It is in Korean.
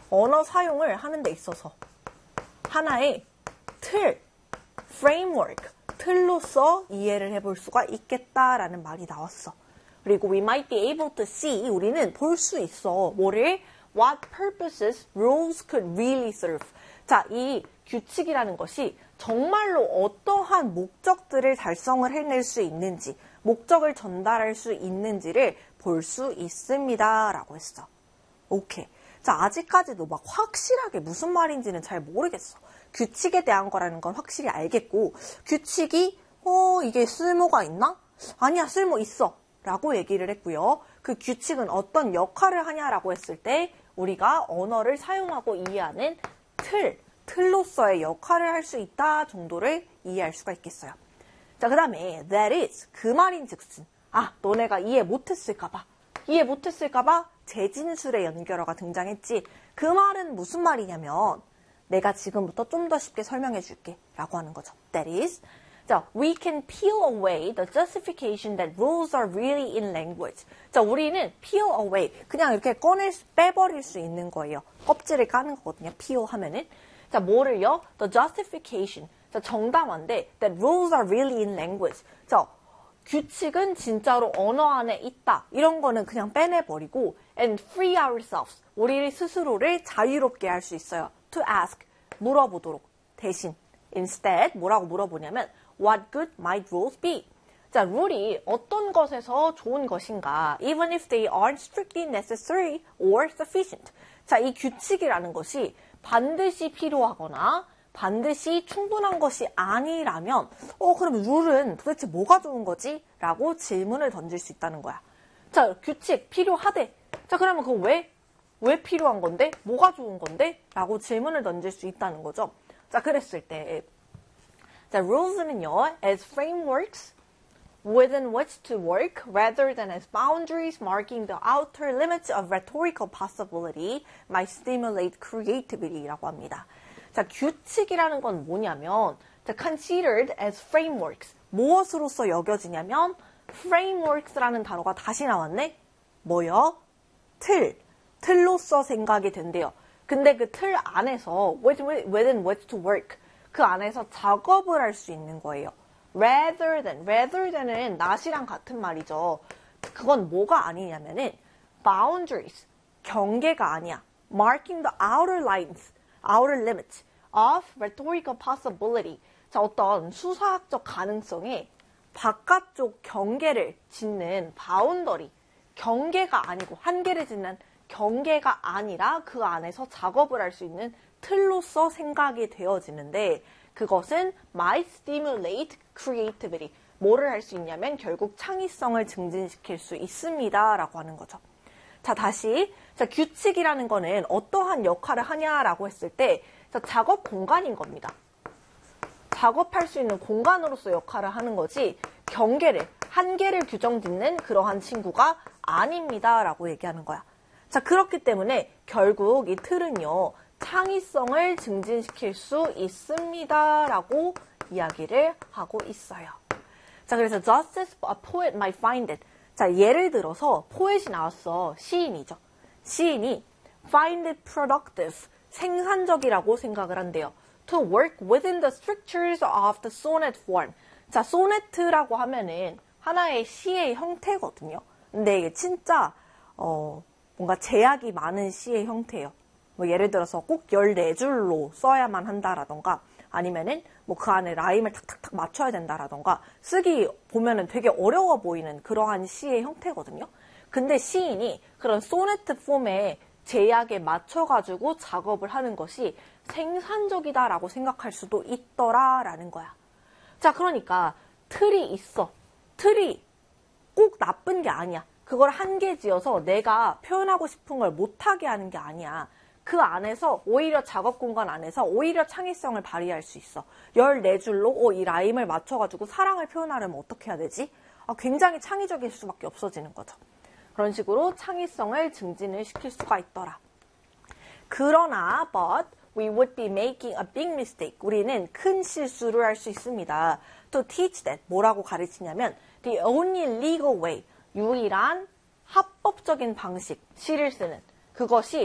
언어 사용을 하는 데 있어서 하나의 틀, framework, 틀로서 이해를 해볼 수가 있겠다라는 말이 나왔어. 그리고 we might be able to see, 우리는 볼 수 있어. 뭐를? What purposes rules could really serve. 자, 이 규칙이라는 것이 정말로 어떠한 목적들을 달성을 해낼 수 있는지, 목적을 전달할 수 있는지를 볼 수 있습니다. 라고 했어. 오케이. 자, 아직까지도 막 확실하게 무슨 말인지는 잘 모르겠어. 규칙에 대한 거라는 건 확실히 알겠고, 규칙이, 이게 쓸모가 있나? 아니야, 쓸모 있어. 라고 얘기를 했고요. 그 규칙은 역할을 하냐라고 했을 때, 우리가 언어를 사용하고 이해하는 틀로서의 역할을 할 수 있다 정도를 이해할 수가 있겠어요. 자, 그 다음에 that is, 그 말인즉슨, 너네가 이해 못했을까봐 재진술의 연결어가 등장했지. 그 말은 무슨 말이냐면 내가 지금부터 좀 더 쉽게 설명해 줄게 라고 하는 거죠. That is, 자, we can peel away the justification that rules are really in language. 자, 우리는 peel away, 그냥 이렇게 빼버릴 수 있는 거예요. 껍질을 까는 거거든요. peel 하면은. 자, 뭐를요? The justification. 자, 정당화인데 that rules are really in language. 자, 규칙은 진짜로 언어 안에 있다. 이런 거는 그냥 빼내버리고 and free ourselves. 우리 스스로를 자유롭게 할 수 있어요. To ask. 물어보도록. 대신. Instead, 뭐라고 물어보냐면 What good might rules be? 자, 룰이 어떤 것에서 좋은 것인가? Even if they aren't strictly necessary or sufficient. 자, 이 규칙이라는 것이 반드시 필요하거나 반드시 충분한 것이 아니라면 그럼 룰은 도대체 뭐가 좋은 거지? 라고 질문을 던질 수 있다는 거야. 자, 규칙 필요하대. 자, 그러면 그거 왜 필요한 건데? 뭐가 좋은 건데? 라고 질문을 던질 수 있다는 거죠. 자, 그랬을 때 자, rules는요, as frameworks within which to work rather than as boundaries marking the outer limits of rhetorical possibility might stimulate creativity라고 합니다. 자, 규칙이라는 건 뭐냐면 considered as frameworks. 무엇으로서 여겨지냐면 frameworks라는 단어가 다시 나왔네? 뭐요? 틀로서 생각이 된대요. 근데 그 틀 안에서 within which to work. 그 안에서 작업을 할 수 있는 거예요. rather than은 not이랑 같은 말이죠. 그건 뭐가 아니냐면은 boundaries, 경계가 아니야. marking the outer limits of rhetorical possibility. 자, 어떤 수사학적 가능성에 바깥쪽 경계를 짓는 바운더리, 경계가 아니고 한계를 짓는 경계가 아니라 그 안에서 작업을 할 수 있는 틀로서 생각이 되어지는데 그것은 might stimulate creativity. 뭐를 할 수 있냐면 결국 창의성을 증진시킬 수 있습니다. 라고 하는 거죠. 자, 다시. 자, 규칙이라는 거는 어떠한 역할을 하냐라고 했을 때 자, 작업 공간인 겁니다. 작업할 수 있는 공간으로서 역할을 하는 거지 한계를 규정짓는 그러한 친구가 아닙니다. 라고 얘기하는 거야. 자, 그렇기 때문에 결국 이 틀은요. 창의성을 증진시킬 수 있습니다. 라고 이야기를 하고 있어요. 자, 그래서 just as a poet might find it. 자, 예를 들어서 포엣이 나왔어. 시인이죠. 시인이 find it productive. 생산적이라고 생각을 한대요. To work within the strictures of the sonnet form. 자, 소네트라고 하면은 하나의 시의 형태거든요. 근데 이게 진짜 뭔가 제약이 많은 시의 형태예요. 뭐 예를 들어서 꼭 14줄로 써야만 한다라던가 아니면은 뭐 그 안에 라임을 탁탁탁 맞춰야 된다라던가 쓰기 보면은 되게 어려워 보이는 그러한 시의 형태거든요. 근데 시인이 그런 소네트 폼의 제약에 맞춰가지고 작업을 하는 것이 생산적이다라고 생각할 수도 있더라라는 거야. 자, 그러니까 틀이 있어. 틀이 꼭 나쁜 게 아니야. 그걸 한계 지어서 내가 표현하고 싶은 걸 못하게 하는 게 아니야. 그 안에서 오히려 작업 공간 안에서 오히려 창의성을 발휘할 수 있어. 14줄로 이 라임을 맞춰가지고 사랑을 표현하려면 어떻게 해야 되지? 굉장히 창의적일 수밖에 없어지는 거죠. 그런 식으로 창의성을 증진을 시킬 수가 있더라. 그러나 but we would be making a big mistake. 우리는 큰 실수를 할 수 있습니다. To teach that. 뭐라고 가르치냐면 the only legal way. 유일한 합법적인 방식, 시를 쓰는 그것이